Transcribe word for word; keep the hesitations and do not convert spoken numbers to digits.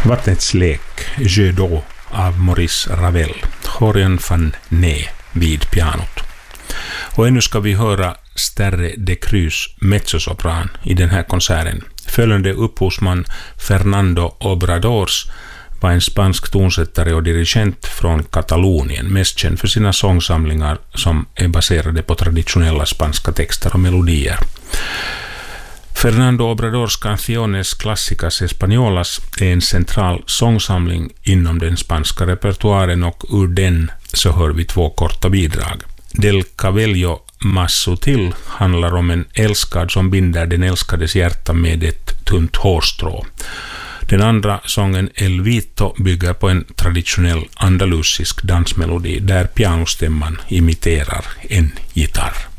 Vattnets lek, Jeu d'eau av Maurice Ravel, Florian van Ney vid pianot. Och ännu ska vi höra Sterre de Cruz mezzosopran i den här konserten. Följande upphovsman Fernando Obradors var en spansk tonsättare och dirigent från Katalonien, mest känd för sina sångsamlingar som är baserade på traditionella spanska texter och melodier. Fernando Obradors Canciones Clásicas Españolas är en central sångsamling inom den spanska repertoaren, och ur den så hör vi två korta bidrag. Del Cabello Más Sutil handlar om en älskad som binder den älskades hjärta med ett tunt hårstrå. Den andra sången El Vito bygger på en traditionell andalusisk dansmelodi där pianostämman imiterar en gitarr.